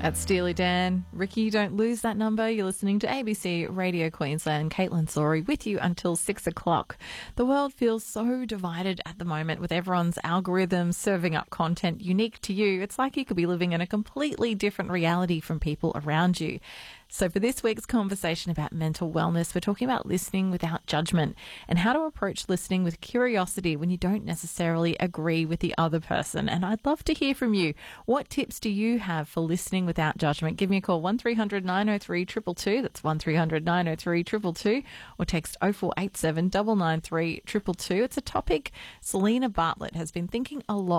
At Steely Dan, Ricky, don't lose that number. You're listening to ABC Radio Queensland. Caitlin Sorry with you until 6 o'clock. The world feels so divided at the moment with everyone's algorithms serving up content unique to you. It's like you could be living in a completely different reality from people around you. So for this week's conversation about mental wellness, we're talking about listening without judgment and how to approach listening with curiosity when you don't necessarily agree with the other person. And I'd love to hear from you. What tips do you have for listening without judgment? Give me a call, 1300 903 222. That's 1300 903 222. Or text 0487 993 222. It's a topic Selena Bartlett has been thinking a lot